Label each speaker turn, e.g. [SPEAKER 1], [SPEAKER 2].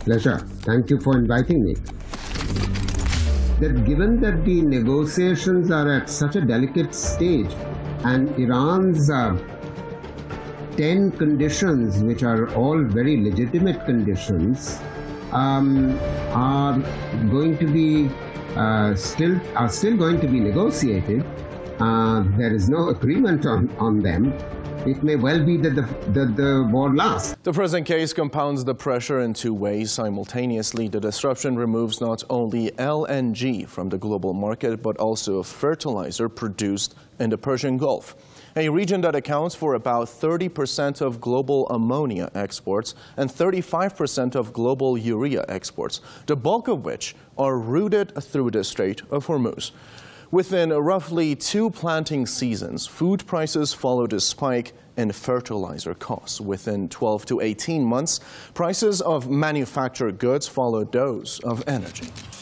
[SPEAKER 1] pleasure. Thank you for inviting me. That given that the negotiations are at such a delicate stage and Iran's 10 conditions, which are all very legitimate conditions, are going to be still going to be negotiated. There is no agreement on them. It may well be that the war lasts.
[SPEAKER 2] The present case compounds the pressure in two ways. Simultaneously, the disruption removes not only LNG from the global market, but also fertilizer produced in the Persian Gulf, a region that accounts for about 30% of global ammonia exports and 35% of global urea exports, the bulk of which are routed through the Strait of Hormuz. Within roughly 2 planting seasons, food prices followed a spike in fertilizer costs. Within 12 to 18 months, prices of manufactured goods followed those of energy.